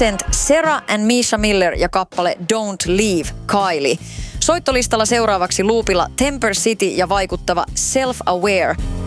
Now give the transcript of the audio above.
Cent, Sarah and Misha Miller ja kappale Don't Leave Kylie. Soittolistalla seuraavaksi loopilla Temper City ja vaikuttava Self Aware.